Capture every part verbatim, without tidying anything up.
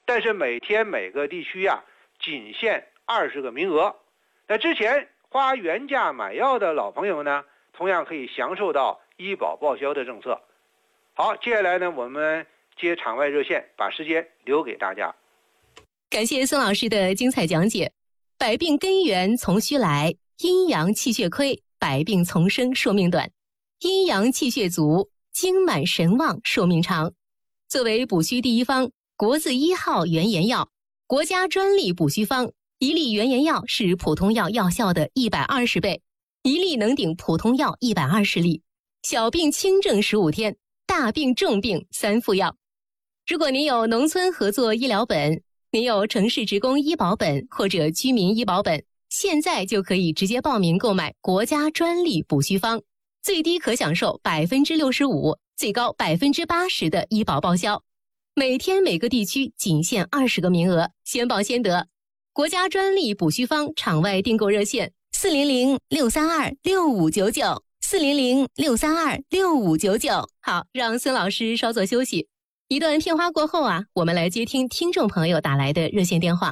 但是每天每个地区呀、啊、仅限二十个名额。那之前花原价买药的老朋友呢，同样可以享受到医保报销的政策。好，接下来呢，我们接场外热线，把时间留给大家。 感谢孙老师的精彩讲解。百病根源从虚来，阴阳气血亏，百病丛生，寿命短；阴阳气血足，精满神旺，寿命长。作为补虚第一方，国字一号原研药，国家专利补虚方，一粒原研药是普通药药效的一百二十倍，一粒能顶普通药一百二十粒。小病轻症十五天，大病重病三副药。如果您有农村合作医疗本，您有城市职工医保本或者居民医保本，现在就可以直接报名购买国家专利补虚方，最低可享受百分之六十五，最高百分之八十的医保报销。每天每个地区仅限二十个名额，先报先得。国家专利补虚方场外订购热线：四零零六三二六五九九，四零零六三二六五九九。好，让孙老师稍作休息。一段片花过后啊，我们来接听听众朋友打来的热线电话。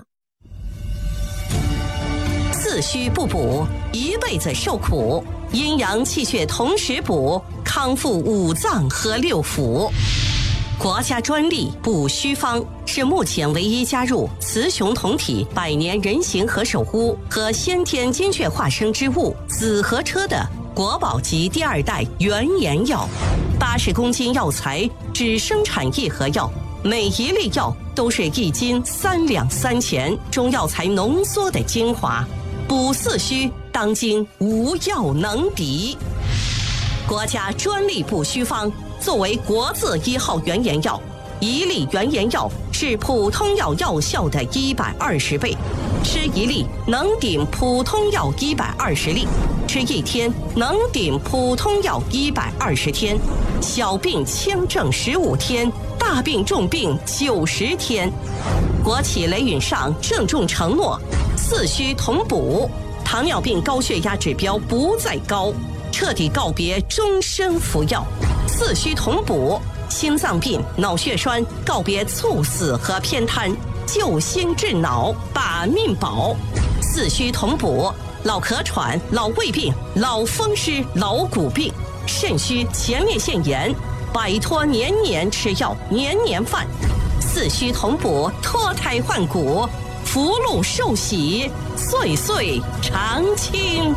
自虚不补，一辈子受苦；阴阳气血同时补，康复五脏和六腑。国家专利补虚方是目前唯一加入雌雄同体百年人形和首乌和先天精血化生之物紫河车的国宝级第二代原研药。八十公斤药材只生产一盒药，每一粒药都是一斤三两三钱中药材浓缩的精华，补四虚，当今无药能敌。国家专利补虚方作为国字一号原研药，一粒原研药是普通药药效的一百二十倍，吃一粒能顶普通药一百二十粒，吃一天能顶普通药一百二十天，小病轻症十五天，大病重病九十天。国企雷允上郑重承诺，四虚同补，糖尿病高血压指标不再高，彻底告别终身服药。四虚同补，心脏病、脑血栓告别猝死和偏瘫，救心治脑，把命保。四虚同补，老咳喘、老胃病、老风湿、老骨病、肾虚、前列腺炎，摆脱年年吃药、年年犯。四虚同补，脱胎换骨，福禄寿喜，岁岁常青。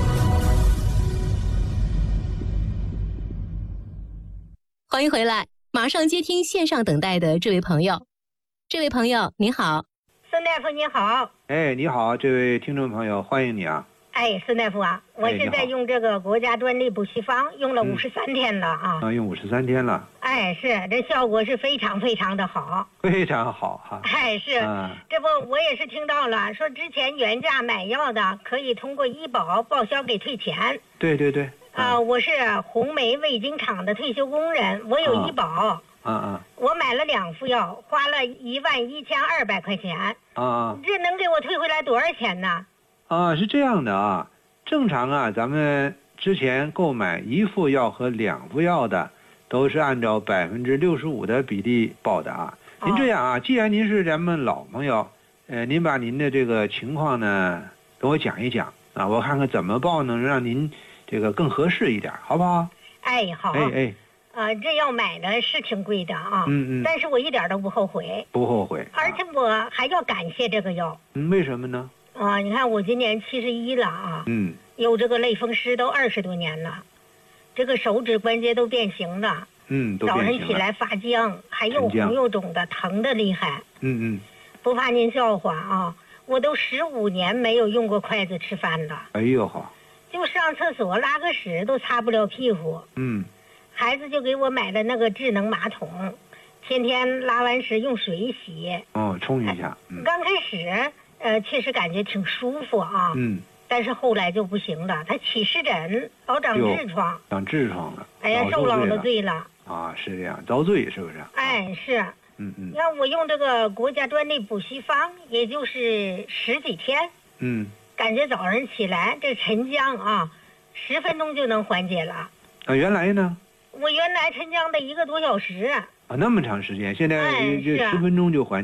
欢迎回来，马上接听线上等待的这位朋友。这位朋友您好。 孙大夫你好。 哎，你好，这位听众朋友，欢迎你啊。 哎，孙大夫啊，我现在用这个国家专利补虚方用了五十三天了啊。 啊，用五十三天了。 哎，是，这效果是非常非常的好。 非常好哈。 哎，是，啊、这不我也是听到了，说之前原价买药的可以通过医保报销给退钱。 对对对。 啊、呃，我是红梅味精厂的退休工人，我有医保。啊啊。 我买了两副药，花了一万一千二百块钱。 啊。 这能给我退回来多少钱呢？ 啊，是这样的啊，正常啊，咱们之前购买一副药和两副药的，都是按照百分之六十五的比例报的啊。哦、您这样啊，既然您是咱们老朋友，呃，您把您的这个情况呢跟我讲一讲啊，我看看怎么报能让您这个更合适一点，好不好？ 哎，好。 哎哎。 呃，这药买的是挺贵的啊， 嗯嗯， 但是我一点都不后悔， 不后悔， 而且我还要感谢这个药。 嗯，为什么呢？ 啊，你看我今年七十一了啊， 嗯， 有这个类风湿都二十多年了，这个手指关节都变形了， 嗯，都变形了， 早晨起来发僵，还又红又肿的，疼的厉害。 嗯嗯， 不怕您笑话啊，我都十五年没有用过筷子吃饭了。 哎呦好， 就上厕所拉个屎都擦不了屁股。 嗯， 孩子就给我买了那个智能马桶，天天拉完屎用水洗。 哦，冲一下。 嗯、刚开始。呃，确实感觉挺舒服啊， 嗯， 但是后来就不行了，它起湿疹，老长痔疮， 长痔疮了， 哎呀，受老了罪了啊，是这样，遭罪是不是？ 哎，是， 嗯嗯， 你看我用这个国家专利补虚方，也就是十几天， 嗯， 感觉早上起来这沉僵啊，十分钟就能缓解了。 啊，原来呢？ 我原来沉僵的一个多小时。 啊，那么长时间，现在这十分钟就缓解。